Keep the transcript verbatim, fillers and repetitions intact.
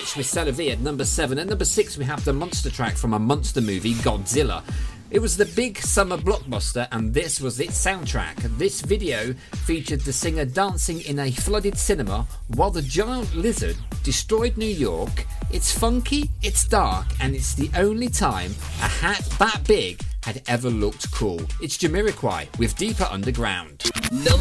Witch with Celavi at number seven. At number six, we have the monster track from a monster movie, Godzilla. It was the big summer blockbuster, and this was its soundtrack. This video featured the singer dancing in a flooded cinema while the giant lizard destroyed New York. It's funky, it's dark, and it's the only time a hat that big had ever looked cool. It's Jamiroquai with Deeper Underground. Number